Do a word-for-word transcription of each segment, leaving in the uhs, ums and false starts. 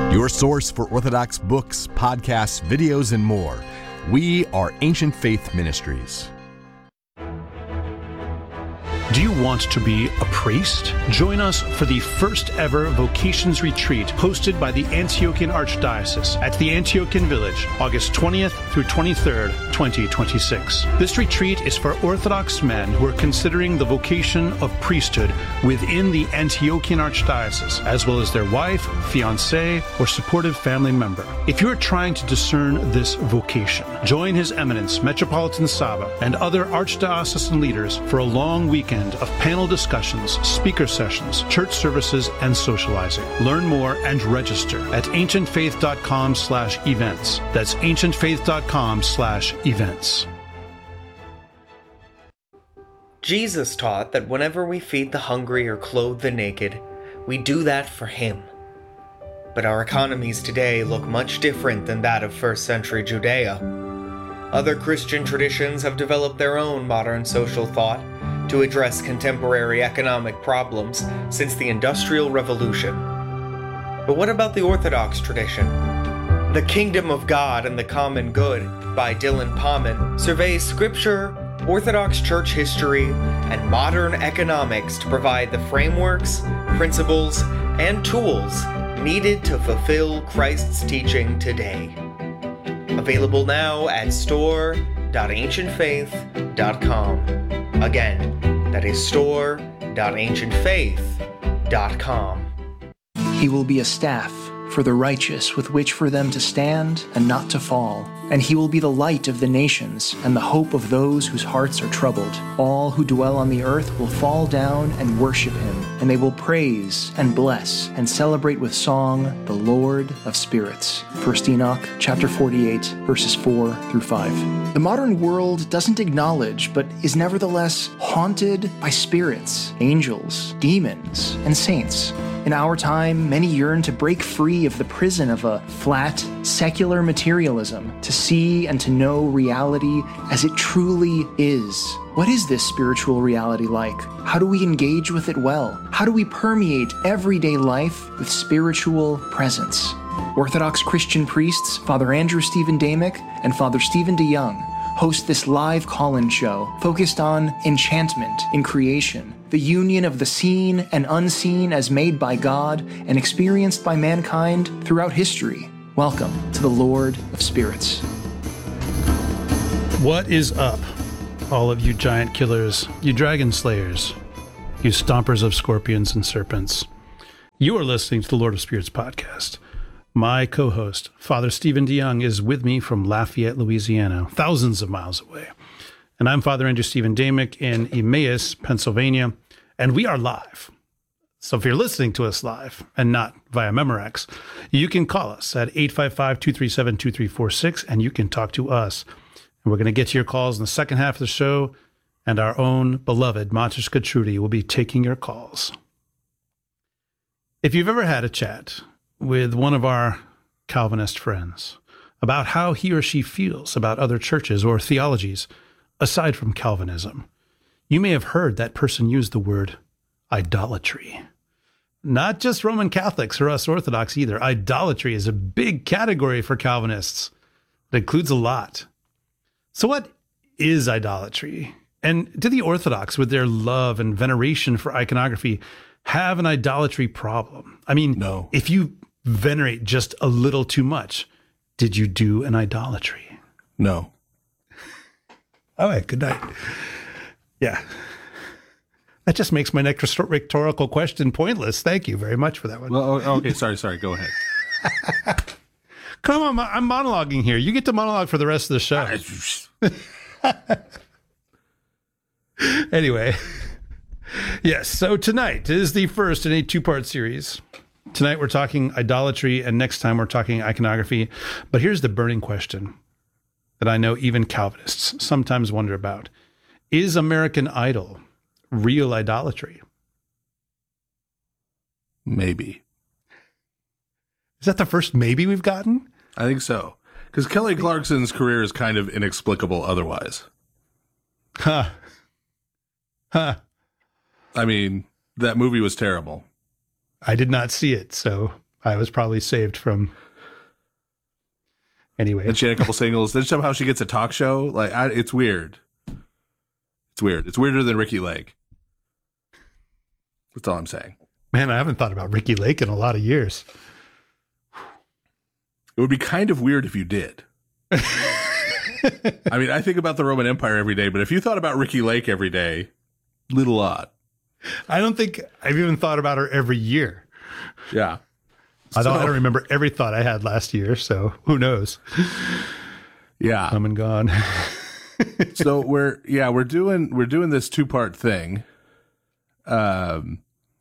Your source for Orthodox books, podcasts, videos, and more. We are Ancient Faith Ministries. Do you want to be a priest? Join us for the first ever vocations retreat hosted by the Antiochian Archdiocese at the Antiochian Village, August twentieth through twenty-third, twenty twenty-six. This retreat is for Orthodox men who are considering the vocation of priesthood within the Antiochian Archdiocese, as well as their wife, fiancé, or supportive family member. If you are trying to discern this vocation, join His Eminence Metropolitan Saba and other archdiocesan leaders for a long weekend of panel discussions, speaker sessions, church services, and socializing. Learn more and register at ancientfaith.com slash events. That's ancientfaith.com slash events. Jesus taught that whenever we feed the hungry or clothe the naked, we do that for Him. But our economies today look much different than that of first century Judea. Other Christian traditions have developed their own modern social thought to address contemporary economic problems since the Industrial Revolution. But what about the Orthodox tradition? The Kingdom of God and the Common Good by Dylan Pauman surveys scripture, Orthodox church history, and modern economics to provide the frameworks, principles, and tools needed to fulfill Christ's teaching today. Available now at store dot ancient faith dot com. Again, that is store dot ancient faith dot com. He will be a staff for the righteous with which for them to stand and not to fall. And he will be the light of the nations and the hope of those whose hearts are troubled. All who dwell on the earth will fall down and worship him, and they will praise and bless and celebrate with song the Lord of spirits. First Enoch chapter forty-eight, verses four through five. The modern world doesn't acknowledge, but is nevertheless haunted by spirits, angels, demons, and saints. In our time, many yearn to break free of the prison of a flat, secular materialism, to see and to know reality as it truly is. What is this spiritual reality like? How do we engage with it well? How do we permeate everyday life with spiritual presence? Orthodox Christian priests, Father Andrew Stephen Damick and Father Stephen DeYoung, host this live call-in show focused on enchantment in creation, the union of the seen and unseen as made by God and experienced by mankind throughout history. Welcome to the Lord of Spirits. What is up, all of you giant killers, you dragon slayers, you stompers of scorpions and serpents? You are listening to the Lord of Spirits podcast. My co-host, Father Stephen DeYoung, is with me from Lafayette, Louisiana, thousands of miles away. And I'm Father Andrew Stephen Damick in Emmaus, Pennsylvania, and we are live. So if you're listening to us live and not via Memorex, you can call us at eight five five, two three seven, two three four six, and you can talk to us. And we're going to get to your calls in the second half of the show, and our own beloved Matushka Trudy will be taking your calls. If you've ever had a chat with one of our Calvinist friends about how he or she feels about other churches or theologies aside from Calvinism, you may have heard that person use the word idolatry. Not just Roman Catholics or us Orthodox either. Idolatry is a big category for Calvinists. It includes a lot. So what is idolatry? And do the Orthodox, with their love and veneration for iconography, have an idolatry problem? I mean, no. If you venerate just a little too much, did you do an idolatry? No. All right, good night. Yeah. That just makes my next rhetorical question pointless. Thank you very much for that one. Well, okay, sorry, sorry, go ahead. Come on, I'm monologuing here. You get to monologue for the rest of the show. Anyway, yes, so tonight is the first in a two-part series. Tonight we're talking idolatry, and next time we're talking iconography. But here's the burning question that I know even Calvinists sometimes wonder about. Is American Idol real idolatry? Maybe. Is that the first maybe we've gotten? I think so. Because Kelly Clarkson's career is kind of inexplicable otherwise. Huh. Huh. I mean, that movie was terrible. I did not see it, so I was probably saved from. Anyway, and she had a couple singles. Then somehow she gets a talk show. Like I, it's weird. It's weird. It's weirder than Ricky Lake. That's all I'm saying. Man, I haven't thought about Ricky Lake in a lot of years. It would be kind of weird if you did. I mean, I think about the Roman Empire every day, but if you thought about Ricky Lake every day, little odd. I don't think I've even thought about her every year. Yeah. I don't, So- I don't remember every thought I had last year, so who knows? Yeah. Come and gone. So we're yeah we're doing we're doing this two part thing, um,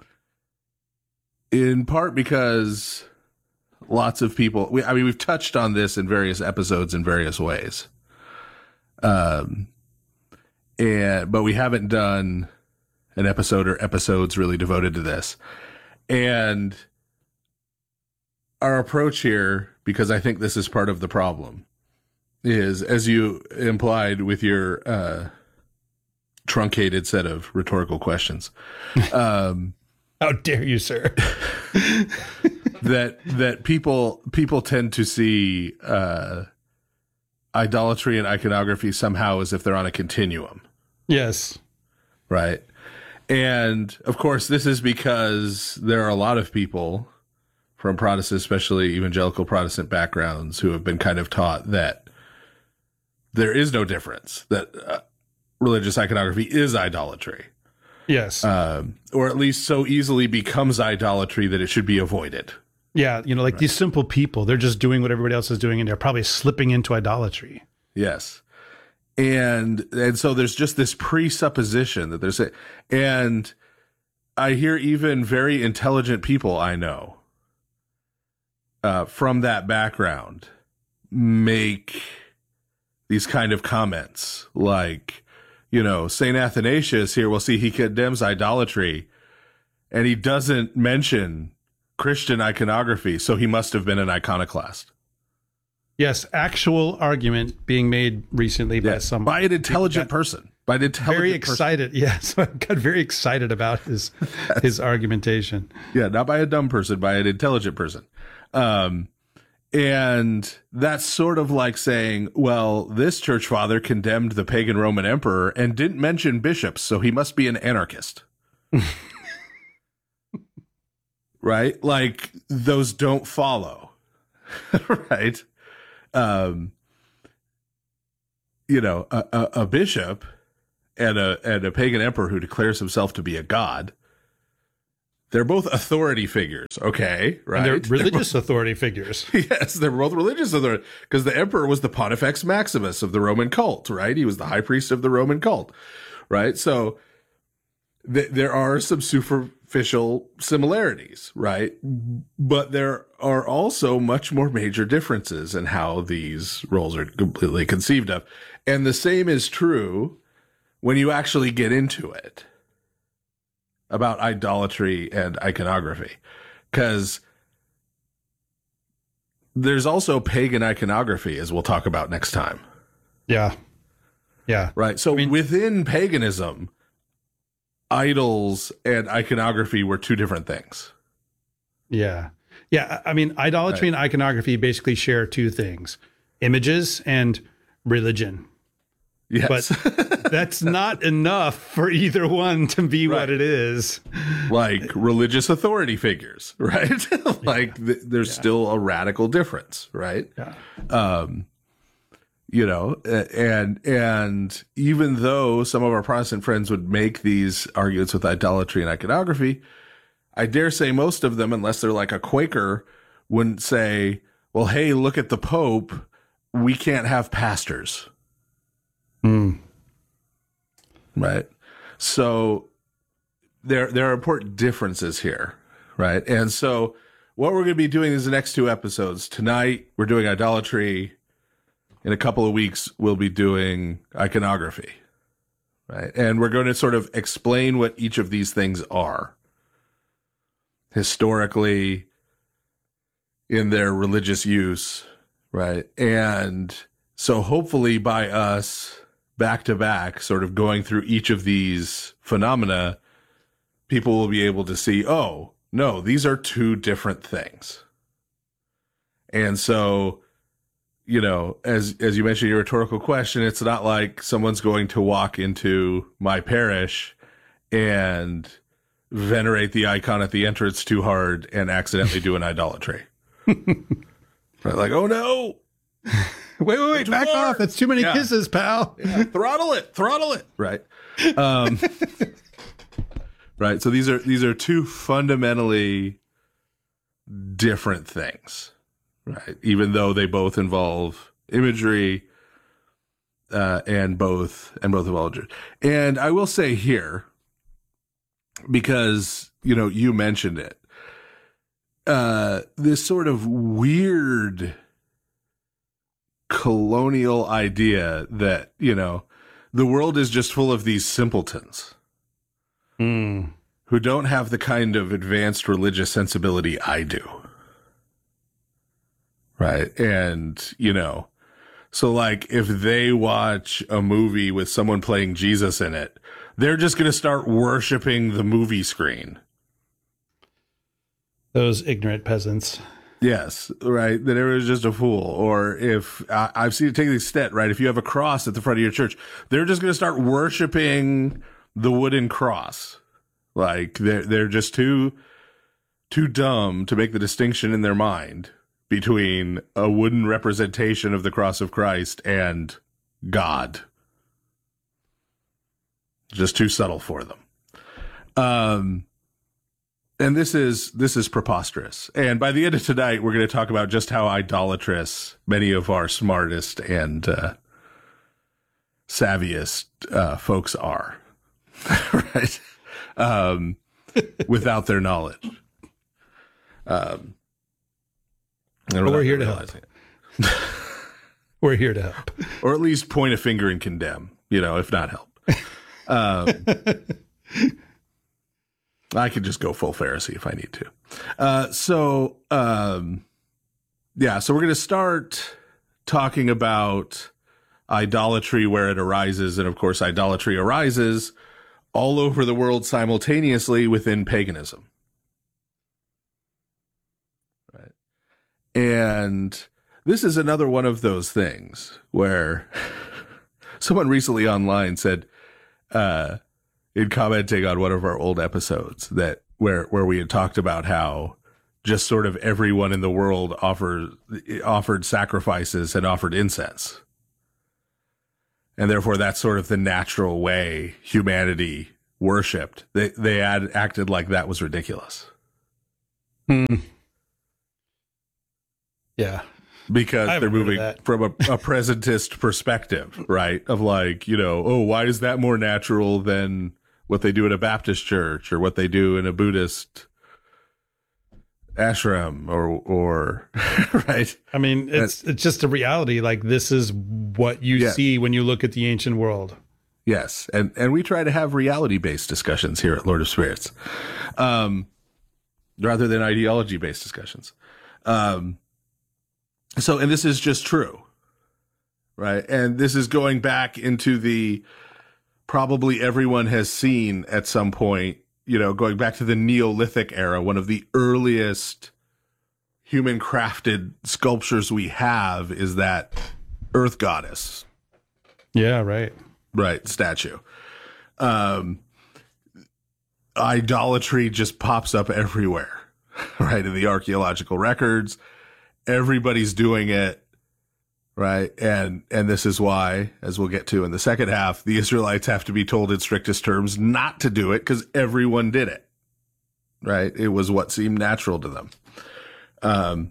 in part because lots of people. We, I mean, we've touched on this in various episodes in various ways, um, and but we haven't done an episode or episodes really devoted to this, and our approach here, because I think this is part of the problem, is, as you implied with your uh, truncated set of rhetorical questions, um, How dare you, sir? that that people people tend to see uh, idolatry and iconography somehow as if they're on a continuum, Yes. right? And of course, this is because there are a lot of people from Protestant, especially evangelical Protestant backgrounds, who have been kind of taught that there is no difference, that uh, religious iconography is idolatry, Yes. um, or at least so easily becomes idolatry that it should be avoided. yeah. You know, like these simple people, they're just doing what everybody else is doing, and they're probably slipping into idolatry. Yes. And and so there's just this presupposition that there's a, and I hear even very intelligent people I know uh, from that background make these kind of comments like, you know, Saint Athanasius here, we'll see he condemns idolatry and he doesn't mention Christian iconography, so he must have been an iconoclast. Yes. Actual argument being made recently by Yeah, some by an intelligent person. By an intelligent very person. excited. Yes. I got very excited about his his argumentation. Yeah, not by a dumb person, by an intelligent person. Um, and that's sort of like saying, well, this church father condemned the pagan Roman emperor and didn't mention bishops, so he must be an anarchist. Right? Like, those don't follow. Right? Um, you know, a, a, a bishop and a and a pagan emperor who declares himself to be a god, they're both authority figures, okay? Right? And they're religious authority figures. Yes, they're both religious authority, because the emperor was the Pontifex Maximus of the Roman cult, right? He was the high priest of the Roman cult, right? So th- there are some superficial similarities, right? But there are also much more major differences in how these roles are completely conceived of. And the same is true when you actually get into it about idolatry and iconography, because there's also pagan iconography, as we'll talk about next time. Yeah. Yeah. Right. So I mean- within paganism, idols and iconography were two different things. Yeah. Yeah. I mean, idolatry Right. and iconography basically share two things: images and religion. Yes. But that's not enough for either one to be Right. what it is. Like religious authority figures, right? Like th- there's still a radical difference, right? Yeah. Um, you know, a- and and even though some of our Protestant friends would make these arguments with idolatry and iconography, I dare say most of them, unless they're like a Quaker, wouldn't say, well, hey, look at the Pope. We can't have pastors. Mm. Right. So there there are important differences here, right? And so what we're going to be doing is the next two episodes. Tonight, we're doing idolatry. In a couple of weeks, we'll be doing iconography, right? And we're going to sort of explain what each of these things are historically in their religious use, right? And so hopefully by us back to back, sort of going through each of these phenomena, people will be able to see, oh, no, these are two different things. And so, you know, as as you mentioned your rhetorical question, it's not like someone's going to walk into my parish and venerate the icon at the entrance too hard and accidentally do an idolatry. Right, like, oh no. Wait, wait, wait, back hard. off. That's too many Yeah. kisses, pal. Yeah, throttle it, throttle it. Right. Um, right. So these are these are two fundamentally different things, right? Even though they both involve imagery, uh, and both and both involve. And I will say here, because you know you mentioned it, uh, this sort of weird colonial idea that, you know, the world is just full of these simpletons Mm. who don't have the kind of advanced religious sensibility I do. Right. And, you know, so like if they watch a movie with someone playing Jesus in it, they're just going to start worshiping the movie screen. Those ignorant peasants. Yes, right. That everyone's just a fool. Or if I, I've seen it take the extent, right? If you have a cross at the front of your church, they're just going to start worshiping the wooden cross. Like they're they're just too too dumb to make the distinction in their mind between a wooden representation of the cross of Christ and God. Just too subtle for them. Um. And this is this is preposterous. And by the end of tonight, we're going to talk about just how idolatrous many of our smartest and uh, savviest uh, folks are, right? Um, without their knowledge. Um, But we're here to help. We're here to help. Or at least point a finger and condemn, you know, if not help. Um, I could just go full Pharisee if I need to. Uh, so, um, yeah, so we're going to start talking about idolatry where it arises. And of course, idolatry arises all over the world simultaneously within paganism. Right. And this is another one of those things where someone recently online said, uh, in commenting on one of our old episodes that where where we had talked about how just sort of everyone in the world offered offered sacrifices and offered incense. And therefore that's sort of the natural way humanity worshipped. They they had acted like that was ridiculous. Hmm. Yeah. Because I've they're heard of moving that. from a, a presentist perspective, right? Of like, you know, oh, why is that more natural than what they do in a Baptist church or what they do in a Buddhist ashram or, or right? I mean, it's it's just a reality. Like this is what you Yeah. see when you look at the ancient world. Yes. And, and we try to have reality-based discussions here at Lord of Spirits, um, rather than ideology-based discussions. Um, so, and this is just true, right? And this is going back into the, probably everyone has seen at some point, you know, going back to the Neolithic era, one of the earliest human crafted sculptures we have is that earth goddess, Yeah, right. right, statue. Um, idolatry just pops up everywhere, right? In the archaeological records, everybody's doing it. Right. And, and this is why, as we'll get to in the second half, the Israelites have to be told in strictest terms not to do it because everyone did it. Right. It was what seemed natural to them. Um,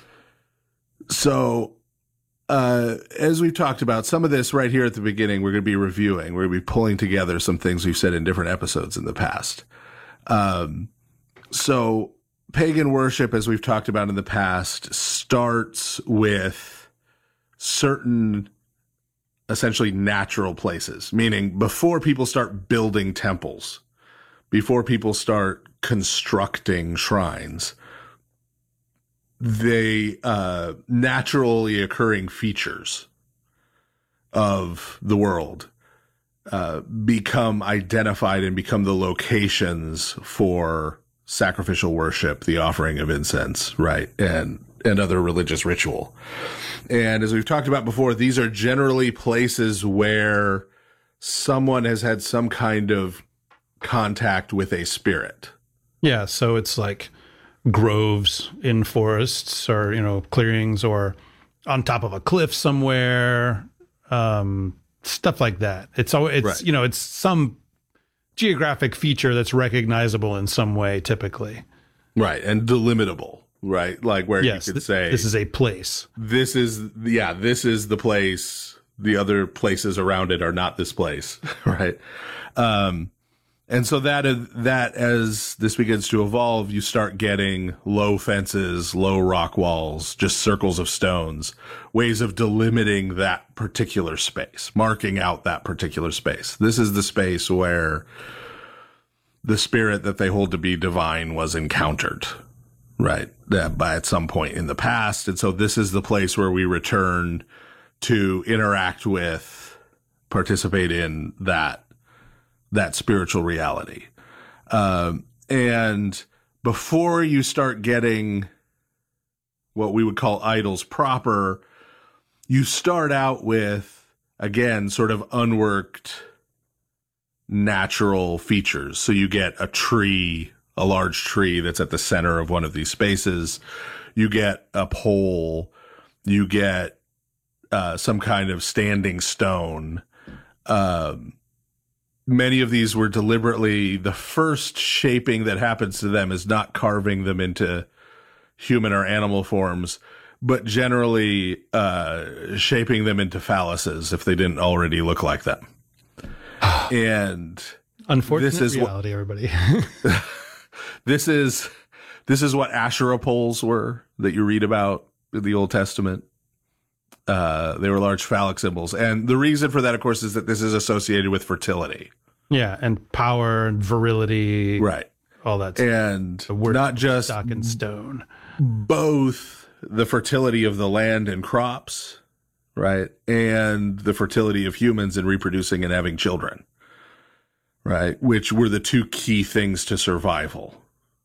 so, uh, as we've talked about some of this right here at the beginning, we're going to be reviewing, we're going to be pulling together some things we've said in different episodes in the past. Um, so pagan worship, as we've talked about in the past, starts with certain essentially natural places, meaning before people start building temples, before people start constructing shrines, they uh, naturally occurring features of the world uh, become identified and become the locations for sacrificial worship, the offering of incense, right? And and other religious ritual. And as we've talked about before, these are generally places where someone has had some kind of contact with a spirit. Yeah, so it's like groves in forests, or, you know, clearings, or on top of a cliff somewhere, um, stuff like that. It's always, it's, Right. you know, it's some geographic feature that's recognizable in some way, typically. Right. And delimitable, right? Like where Yes, you could th- say, this is a place. this is, yeah, this is the place. The other places around it are not this place, right? Um, and so that, that as this begins to evolve, you start getting low fences, low rock walls, just circles of stones, ways of delimiting that particular space, marking out that particular space. This is the space where the spirit that they hold to be divine was encountered, right? That by at some point in the past. And so this is the place where we return to interact with, participate in that, that spiritual reality. Um, and before you start getting what we would call idols proper, you start out with, again, sort of unworked natural features. So you get a tree, a large tree that's at the center of one of these spaces. You get a pole. You get uh, some kind of standing stone. Um, many of these were deliberately, the first shaping that happens to them is not carving them into human or animal forms, but generally uh, shaping them into phalluses if they didn't already look like them. And Unfortunate this is reality, everybody. what, this is this is what Asherah poles were that you read about in the Old Testament. Uh, they were large phallic symbols. And the reason for that, of course, is that this is associated with fertility. Yeah, and power and virility, Right. all that stuff. And The word not just stock and stone. both the fertility of the land and crops, right, and the fertility of humans in reproducing and having children, right, which were the two key things to survival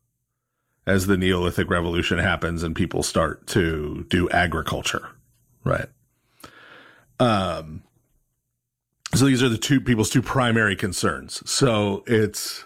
as the Neolithic Revolution happens and people start to do agriculture, right? Um, so these are the two people's two primary concerns. So it's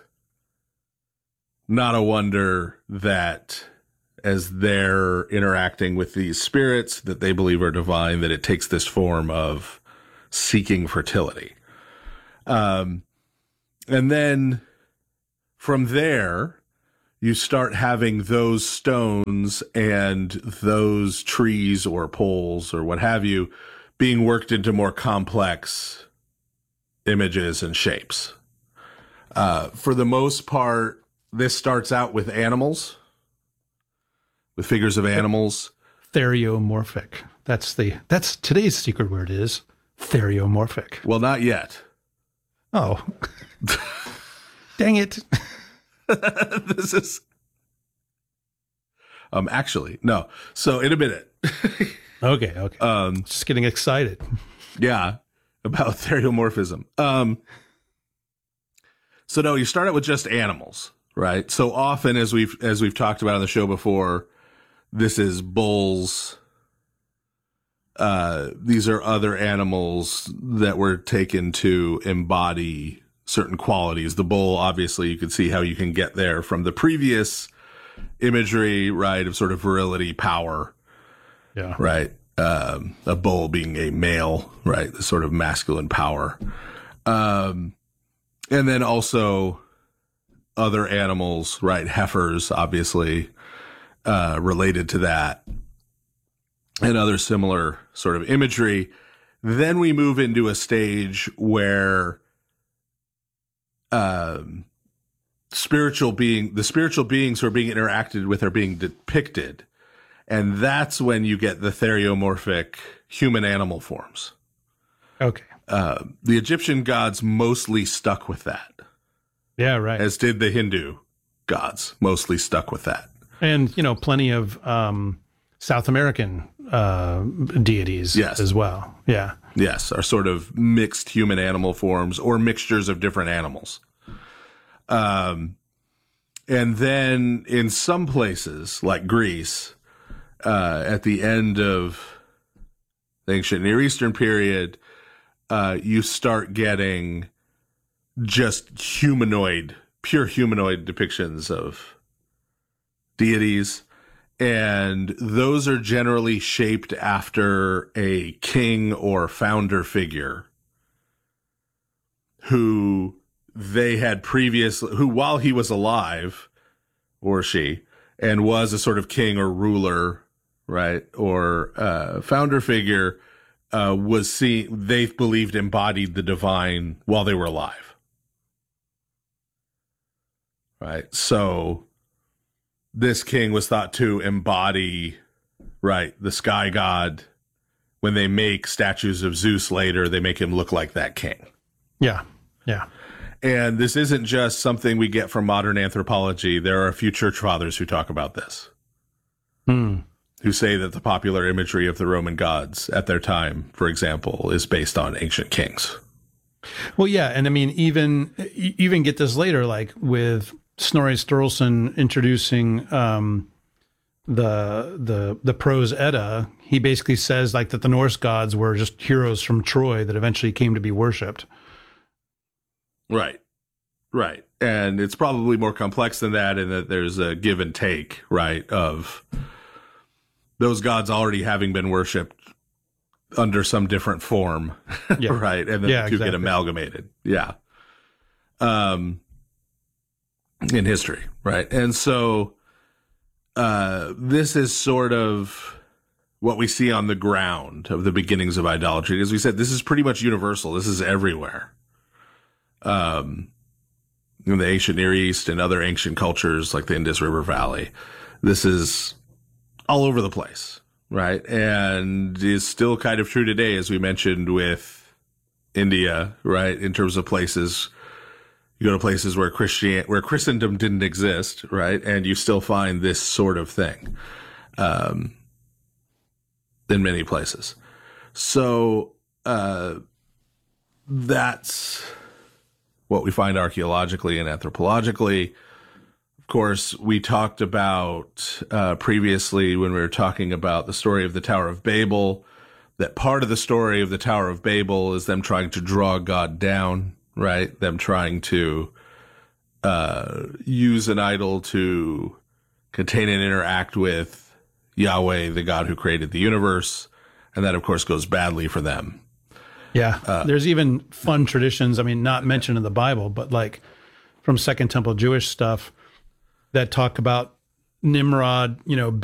not a wonder that as they're interacting with these spirits that they believe are divine, that it takes this form of seeking fertility. Um, and then from there, you start having those stones and those trees or poles or what have you being worked into more complex images and shapes. Uh, for the most part, this starts out with animals, with figures of animals. Theriomorphic. That's the that's today's secret word is theriomorphic. Well, not yet. Oh. Dang it. This is um actually no. So in a minute. Okay, okay. um Just getting excited. yeah, about theriomorphism. Um so no, you start out with just animals, right? So often as we've as we've talked about on the show before, this is bulls. Uh, these are other animals that were taken to embody certain qualities. The bull, obviously, you can see how you can get there from the previous imagery, right, of sort of virility, power, Yeah. right? Um, a bull being a male, right, the sort of masculine power. Um, and then also other animals, right, heifers, obviously, uh, related to that, and other similar sort of imagery. Then we move into a stage where um, spiritual being, the spiritual beings who are being interacted with are being depicted. And that's when you get the theriomorphic human animal forms. Okay. Uh, the Egyptian gods mostly stuck with that, Yeah, right. as did the Hindu gods, mostly stuck with that. And, you know, plenty of um, South American uh, deities Yes. as well. Yeah. Yes, are sort of mixed human animal forms or mixtures of different animals. Um, and then in some places like Greece, uh, at the end of the ancient Near Eastern period, uh, you start getting just humanoid, pure humanoid depictions of deities. And those are generally shaped after a king or founder figure who they had previously, who while he was alive, or she, and was a sort of king or ruler, right, or uh, founder figure, uh, was seen, they believed embodied the divine while they were alive. Right, so this king was thought to embody, right, the sky god. When they make statues of Zeus later, they make him look like that king. Yeah, yeah. And this isn't just something we get from modern anthropology. There are a few church fathers who talk about this, Hmm. who say that the popular imagery of the Roman gods at their time, for example, is based on ancient kings. Well, yeah, and I mean, even you even get this later, like with Snorri Sturluson introducing um, the the the prose Edda. He basically says like that the Norse gods were just heroes from Troy that eventually came to be worshipped. Right, right, and it's probably more complex than that, in that there's a give and take, right, of those gods already having been worshipped under some different form, Yeah. right, and then Yeah, the two exactly. get amalgamated, yeah. Um. In history, right? And so uh, this is sort of what we see on the ground of the beginnings of idolatry. As we said, this is pretty much universal. This is everywhere. Um, in the ancient Near East and other ancient cultures like the Indus River Valley, this is all over the place, right? And is still kind of true today, as we mentioned with India, right? In terms of places. You go to places where Christian, where Christendom didn't exist, right? And you still find this sort of thing um, in many places. So uh, that's what we find archaeologically and anthropologically. Of course, we talked about uh, previously when we were talking about the story of the Tower of Babel, that part of the story of the Tower of Babel is them trying to draw God down, right? Them trying to uh, use an idol to contain and interact with Yahweh, the God who created the universe. And that, of course, goes badly for them. Yeah. Uh, There's even fun traditions, I mean, not mentioned in the Bible, but like from Second Temple Jewish stuff that talk about Nimrod, you know,